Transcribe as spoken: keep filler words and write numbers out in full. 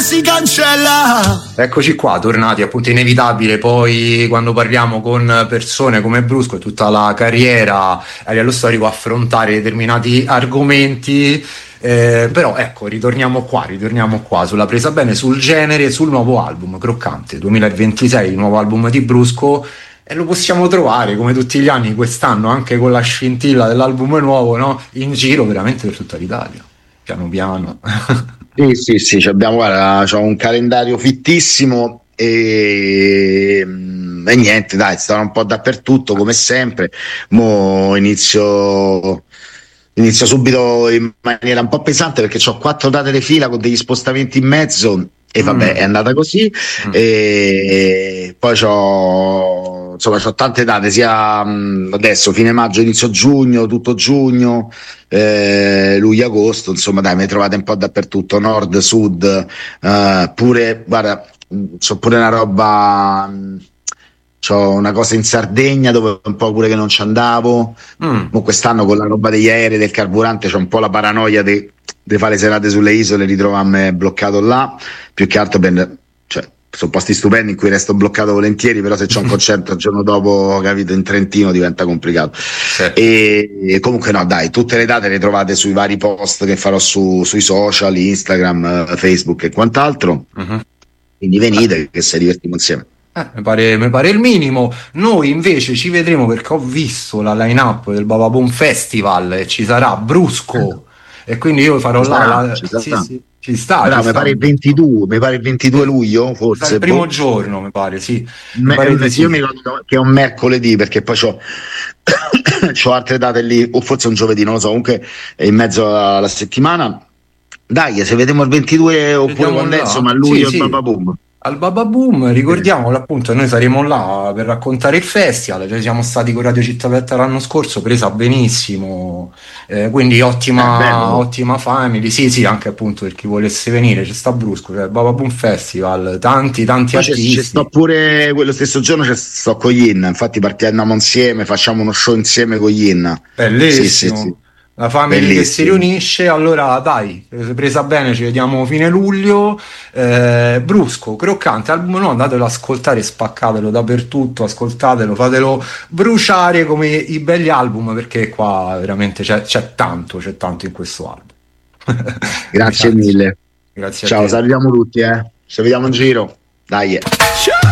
si cancella. Eccoci qua, tornati, appunto inevitabile poi quando parliamo con persone come Brusco e tutta la carriera a livello storico affrontare determinati argomenti, eh, però ecco, ritorniamo qua, ritorniamo qua sulla presa bene, sul genere, sul nuovo album Croccante duemilaventisei, il nuovo album di Brusco, e lo possiamo trovare come tutti gli anni quest'anno anche con la scintilla dell'album nuovo, no? In giro veramente per tutta l'Italia, piano piano. Sì, sì, sì, abbiamo, guarda, c'ho un calendario fittissimo e, e niente, dai, stanno un po' dappertutto come sempre. Mo inizio, inizio subito in maniera un po' pesante perché ho quattro date di fila con degli spostamenti in mezzo e vabbè, mm. è andata così. Mm. E poi c'ho, insomma, c'ho tante date, sia mh, adesso fine maggio, inizio giugno, tutto giugno, eh, luglio, agosto, insomma, dai, mi trovate un po' dappertutto, nord, sud, eh, pure, guarda, c'ho pure una roba, mh, c'ho una cosa in Sardegna dove un po' pure che non ci andavo. Mm. Quest'anno con la roba degli aerei, del carburante, c'ho un po' la paranoia di di fare serate sulle isole, ritrovarmi bloccato là, più che altro per, cioè, sono posti stupendi in cui resto bloccato volentieri, però se c'è un concerto il giorno dopo, capito, in Trentino diventa complicato. Certo. E, e comunque no, dai, tutte le date le trovate sui vari post che farò su, sui social, Instagram, Facebook e quant'altro. Uh-huh. Quindi venite che se divertiamo insieme. Eh, mi pare, mi pare il minimo. Noi invece ci vedremo perché ho visto la line-up del Baba Boom Festival e ci sarà Brusco. E quindi io farò ci là sarà, la... ci, sì, sì, ci sta, Bravo, ci mi sta. pare il ventidue, mi pare il ventidue luglio, forse il primo boh. giorno, mi pare, sì. Mi Me, pare io sì. mi ricordo che è un mercoledì perché poi c'ho, c'ho altre date lì, o forse un giovedì, non lo so, comunque è in mezzo alla settimana. Dai, se vediamo il ventidue oppure Vediamo quando è, là. insomma, a luglio Sì, il sì. Baba Boom. Al Baba Boom, ricordiamolo appunto, noi saremo là per raccontare il festival, cioè siamo stati con Radio Città Aperta l'anno scorso, presa benissimo, eh, quindi ottima, Eh, ottima family, sì sì, anche appunto per chi volesse venire, c'è sta Brusco, c'è il Baba Boom Festival, tanti tanti poi artisti. Ci sto pure quello stesso giorno, ci sto con Yin, infatti partiamo insieme, facciamo uno show insieme con Yin. Bellissimo. Sì, sì, sì. La family Bellissimo. che si riunisce, allora dai, presa bene, ci vediamo fine luglio. eh, Brusco, Croccante, album no, andatelo ad ascoltare, spaccatelo dappertutto, ascoltatelo, fatelo bruciare come i belli album, perché qua veramente c'è, c'è tanto, c'è tanto in questo album. Grazie, Grazie mille. Grazie Ciao, a te. salutiamo tutti, eh. Ci vediamo in giro. Dai.